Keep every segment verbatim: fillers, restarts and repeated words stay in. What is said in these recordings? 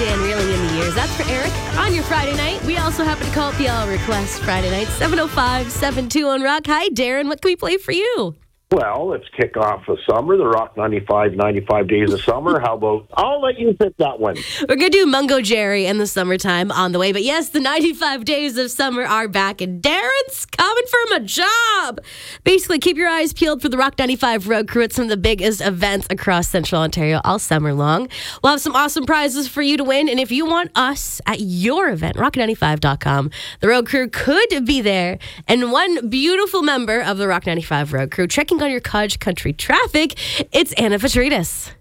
Dan reeling in the years. That's for Eric on your Friday night. We also happen to call it the All Request Friday night, seven oh five, seven two on Rock. Hi, Darren. What can we play for you? Well, let's kick off the summer, the Rock ninety-five, ninety-five Days of Summer. How about, I'll let you pick that one. We're going to do Mungo Jerry and the Summertime on the way. But yes, the ninety-five Days of Summer are back, and Darren's coming from a job. Basically, keep your eyes peeled for the Rock ninety-five Road Crew at some of the biggest events across Central Ontario all summer long. We'll have some awesome prizes for you to win. And if you want us at your event, rock ninety-five dot com, the Road Crew could be there. And one beautiful member of the Rock ninety-five Road Crew checking on your Cottage Country traffic, it's Anna Petridis.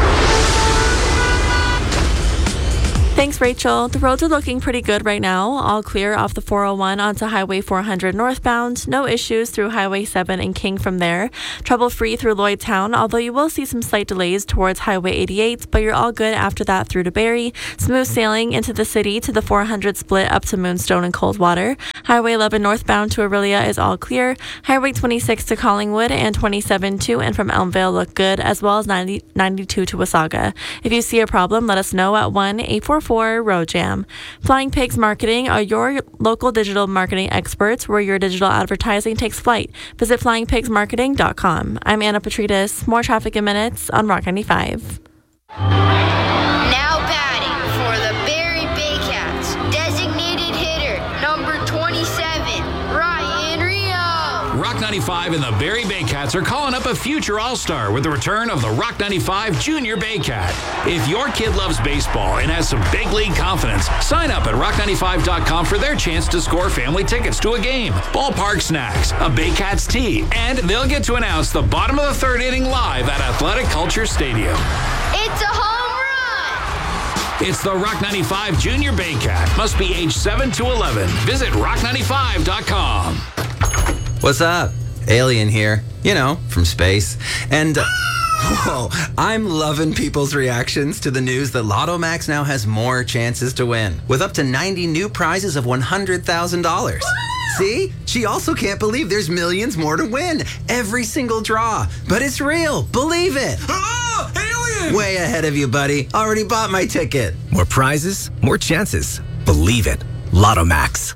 Thanks, Rachel. The roads are looking pretty good right now. All clear off the four oh one onto Highway four hundred northbound. No issues through Highway seven and King from there. Trouble-free through Lloydtown, although you will see some slight delays towards Highway eighty-eight, but you're all good after that through to Barrie. Smooth sailing into the city to the four hundred split up to Moonstone and Coldwater. Highway eleven northbound to Aurelia is all clear. Highway twenty-six to Collingwood and twenty-seven to and from Elmvale look good, as well as ninety, ninety-two to Wasaga. If you see a problem, let us know at one eight four four Road Jam. Flying Pigs Marketing are your local digital marketing experts where your digital advertising takes flight. Visit flying pigs marketing dot com. I'm Anna Petridis. More traffic in minutes on Rock ninety-five. Now batting for the Barrie Baycats, designated hitter number twenty-seven, Ryan Rio. Rock ninety-five and the Barrie Baycats are calling up a future All-Star with the return of the Rock ninety-five Junior Baycat. If your kid loves baseball and has some big league confidence, sign up at rock ninety-five dot com for their chance to score family tickets to a game, ballpark snacks, a Baycats tee, and they'll get to announce the bottom of the third inning live at Athletic Culture Stadium. It's a home run! It's the Rock ninety-five Junior Baycat. Must be age seven to eleven. Visit rock ninety-five dot com. What's up? Alien here, you know, from space. And, uh, whoa, I'm loving people's reactions to the news that Lotto Max now has more chances to win, with up to ninety new prizes of one hundred thousand dollars. See? She also can't believe there's millions more to win. Every single draw. But it's real. Believe it. Oh, alien! Way ahead of you, buddy. Already bought my ticket. More prizes, more chances. Believe it. Lotto Max.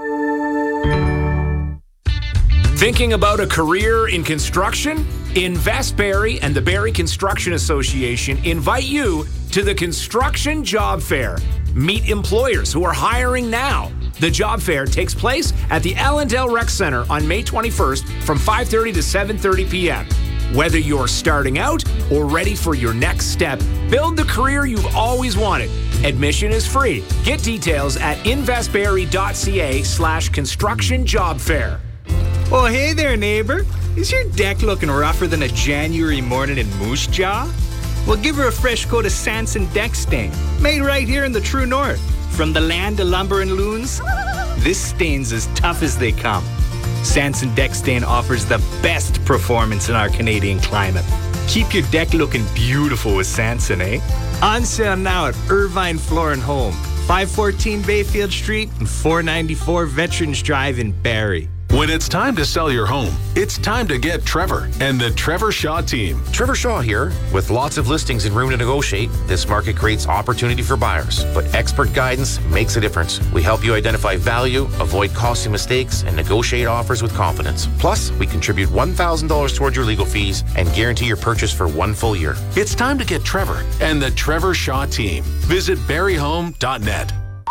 Thinking about a career in construction? Invest Barrie and the Barrie Construction Association invite you to the Construction Job Fair. Meet employers who are hiring now. The job fair takes place at the Allendale Rec Center on May twenty-first from five thirty to seven thirty p.m. Whether you're starting out or ready for your next step, build the career you've always wanted. Admission is free. Get details at investbarrie.ca slash construction job fair. Oh, hey there, neighbor. Is your deck looking rougher than a January morning in Moose Jaw? Well, give her a fresh coat of Sanson Deck Stain, made right here in the True North. From the land of lumber and loons, this stain's as tough as they come. Sanson Deck Stain offers the best performance in our Canadian climate. Keep your deck looking beautiful with Sanson, eh? On sale now at Irvine Floor and Home, five fourteen Bayfield Street and four ninety-four Veterans Drive in Barrie. When it's time to sell your home, it's time to get Trevor and the Trevor Shaw team. Trevor Shaw here. With lots of listings and room to negotiate, this market creates opportunity for buyers. But expert guidance makes a difference. We help you identify value, avoid costly mistakes, and negotiate offers with confidence. Plus, we contribute one thousand dollars towards your legal fees and guarantee your purchase for one full year. It's time to get Trevor and the Trevor Shaw team. Visit barrie home dot net.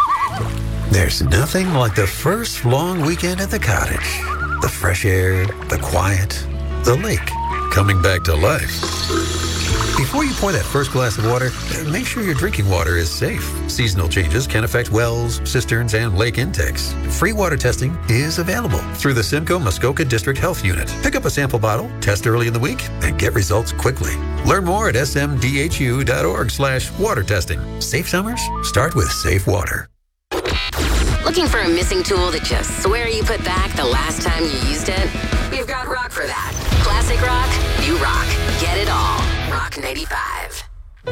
There's nothing like the first long weekend at the cottage. The fresh air, the quiet, the lake coming back to life. Before you pour that first glass of water, make sure your drinking water is safe. Seasonal changes can affect wells, cisterns, and lake intakes. Free water testing is available through the Simcoe Muskoka District Health Unit. Pick up a sample bottle, test early in the week, and get results quickly. Learn more at s m d h u dot org slash water testing. Safe summers start with safe water. Looking for a missing tool that you swear you put back the last time you used it? We've got rock for that. Classic rock, new rock. Get it all. Rock ninety-five.